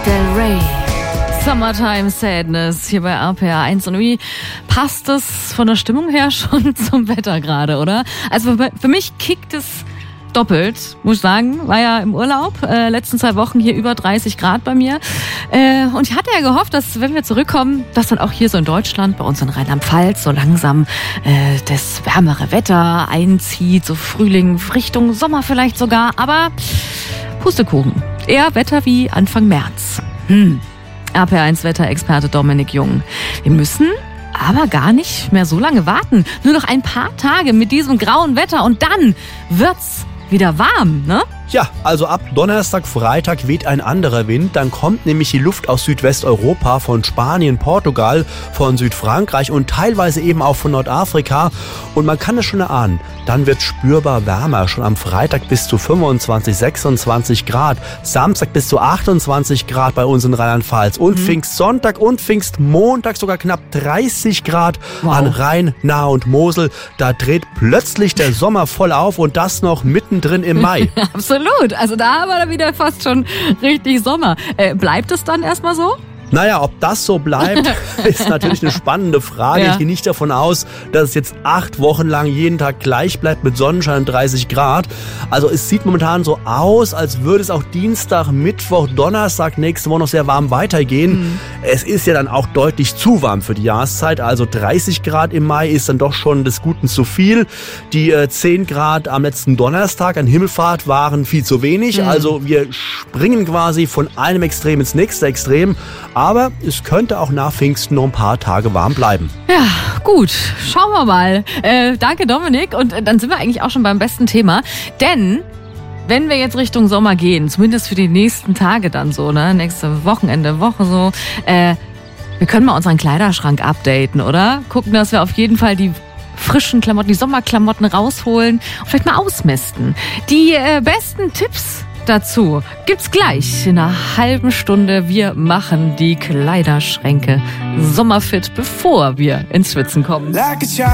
Del Rey. Summertime Sadness hier bei RPR 1. Und wie passt das von der Stimmung her schon zum Wetter gerade, oder? Also für mich kickt es doppelt, muss ich sagen. War ja im Urlaub, letzten 2 Wochen hier über 30 Grad bei mir. Und ich hatte ja gehofft, dass, wenn wir zurückkommen, dass dann auch hier so in Deutschland, bei uns in Rheinland-Pfalz, so langsam das wärmere Wetter einzieht, so Frühling, Richtung Sommer vielleicht sogar. Aber Pustekuchen. Eher Wetter wie Anfang März. RPR1 Wetterexperte Dominik Jung. Wir müssen aber gar nicht mehr so lange warten. Nur noch ein paar Tage mit diesem grauen Wetter und dann wird's wieder warm, ne? Ja, also ab Donnerstag, Freitag weht ein anderer Wind. Dann kommt nämlich die Luft aus Südwesteuropa, von Spanien, Portugal, von Südfrankreich und teilweise eben auch von Nordafrika. Und man kann es schon erahnen, dann wird spürbar wärmer. Schon am Freitag bis zu 25, 26 Grad. Samstag bis zu 28 Grad bei uns in Rheinland-Pfalz. Und Pfingstsonntag und Pfingstmontag sogar knapp 30 Grad an Rhein, Nahe und Mosel. Da dreht plötzlich der Sommer voll auf und das noch mittendrin im Mai. Absolut. Also da haben wir dann wieder fast schon richtig Sommer. Bleibt es dann erstmal so? Naja, ob das so bleibt, ist natürlich eine spannende Frage. Ja. Ich gehe nicht davon aus, dass es jetzt 8 Wochen lang jeden Tag gleich bleibt mit Sonnenschein und 30 Grad. Also es sieht momentan so aus, als würde es auch Dienstag, Mittwoch, Donnerstag nächste Woche noch sehr warm weitergehen. Es ist ja dann auch deutlich zu warm für die Jahreszeit. Also 30 Grad im Mai ist dann doch schon des Guten zu viel. Die 10 Grad am letzten Donnerstag an Himmelfahrt waren viel zu wenig. Also wir springen quasi von einem Extrem ins nächste Extrem. Aber es könnte auch nach Pfingsten noch ein paar Tage warm bleiben. Ja, gut. Schauen wir mal. Danke, Dominik. Und dann sind wir eigentlich auch schon beim besten Thema. Denn wenn wir jetzt Richtung Sommer gehen, zumindest für die nächsten Tage dann so, ne, nächste Woche so, wir können mal unseren Kleiderschrank updaten, oder? Gucken, dass wir auf jeden Fall die frischen Klamotten, die Sommerklamotten rausholen und vielleicht mal ausmisten. Die besten Tipps dazu gibt's gleich in einer halben Stunde. Wir machen die Kleiderschränke sommerfit, bevor wir ins Schwitzen kommen.